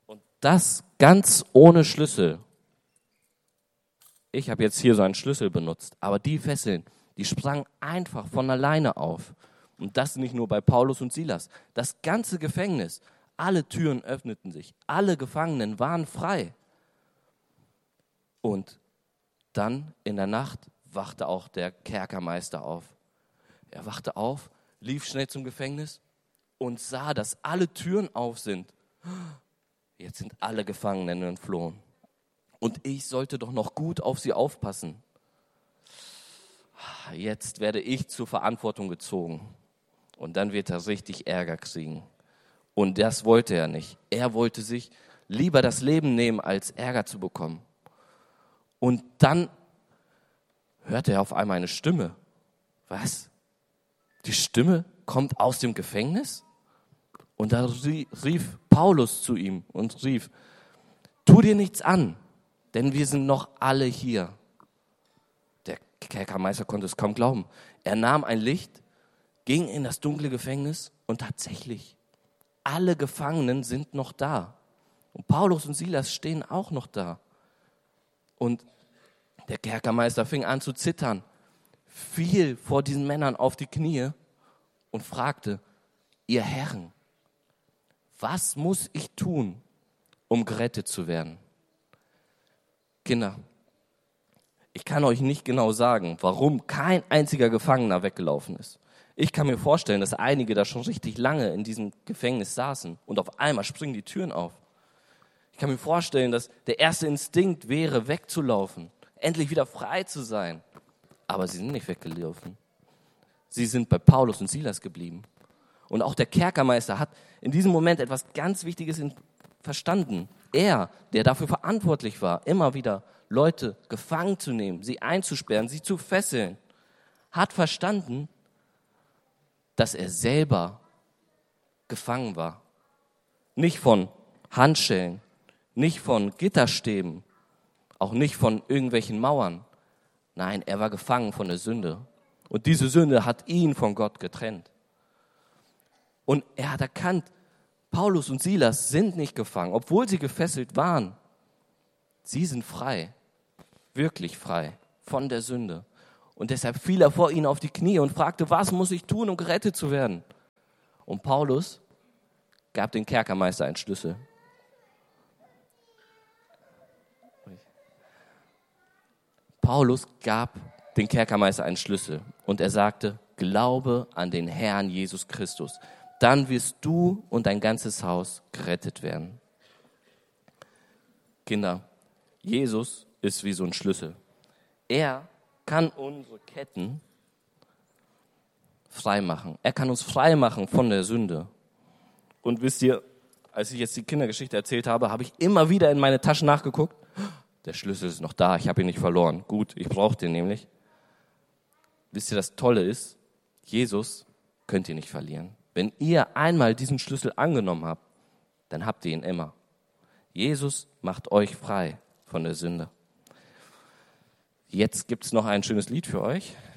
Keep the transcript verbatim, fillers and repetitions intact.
Und das ganz ohne Schlüssel. Ich habe jetzt hier so einen Schlüssel benutzt, aber die Fesseln, die sprangen einfach von alleine auf. Und das nicht nur bei Paulus und Silas. Das ganze Gefängnis, alle Türen öffneten sich, alle Gefangenen waren frei. Und dann in der Nacht wachte auch der Kerkermeister auf. Er wachte auf, lief schnell zum Gefängnis und sah, dass alle Türen auf sind. Jetzt sind alle Gefangenen entflohen. Und ich sollte doch noch gut auf sie aufpassen. Jetzt werde ich zur Verantwortung gezogen. Und dann wird er richtig Ärger kriegen. Und das wollte er nicht. Er wollte sich lieber das Leben nehmen, als Ärger zu bekommen. Und dann hörte er auf einmal eine Stimme. Was? Die Stimme kommt aus dem Gefängnis? Und da rief Paulus zu ihm und rief, tu dir nichts an, denn wir sind noch alle hier. Der Kerkermeister konnte es kaum glauben. Er nahm ein Licht, ging in das dunkle Gefängnis und tatsächlich, alle Gefangenen sind noch da. Und Paulus und Silas stehen auch noch da. Und der Kerkermeister fing an zu zittern, fiel vor diesen Männern auf die Knie und fragte, ihr Herren, was muss ich tun, um gerettet zu werden? Kinder, ich kann euch nicht genau sagen, warum kein einziger Gefangener weggelaufen ist. Ich kann mir vorstellen, dass einige da schon richtig lange in diesem Gefängnis saßen und auf einmal springen die Türen auf. Ich kann mir vorstellen, dass der erste Instinkt wäre, wegzulaufen, endlich wieder frei zu sein. Aber sie sind nicht weggelaufen. Sie sind bei Paulus und Silas geblieben. Und auch der Kerkermeister hat in diesem Moment etwas ganz Wichtiges verstanden. Er, der dafür verantwortlich war, immer wieder Leute gefangen zu nehmen, sie einzusperren, sie zu fesseln, hat verstanden, dass er selber gefangen war. Nicht von Handschellen, nicht von Gitterstäben, auch nicht von irgendwelchen Mauern. Nein, er war gefangen von der Sünde. Und diese Sünde hat ihn von Gott getrennt. Und er hat erkannt, Paulus und Silas sind nicht gefangen, obwohl sie gefesselt waren. Sie sind frei, wirklich frei von der Sünde. Und deshalb fiel er vor ihnen auf die Knie und fragte, was muss ich tun, um gerettet zu werden? Und Paulus gab dem Kerkermeister einen Schlüssel. Paulus gab dem Kerkermeister einen Schlüssel und er sagte, glaube an den Herrn Jesus Christus. Dann wirst du und dein ganzes Haus gerettet werden. Kinder, Jesus ist wie so ein Schlüssel. Er kann unsere Ketten frei machen. Er kann uns frei machen von der Sünde. Und wisst ihr, als ich jetzt die Kindergeschichte erzählt habe, habe ich immer wieder in meine Taschen nachgeguckt. Der Schlüssel ist noch da, ich habe ihn nicht verloren. Gut, ich brauche den nämlich. Wisst ihr, das Tolle ist, Jesus könnt ihr nicht verlieren. Wenn ihr einmal diesen Schlüssel angenommen habt, dann habt ihr ihn immer. Jesus macht euch frei von der Sünde. Jetzt gibt es noch ein schönes Lied für euch.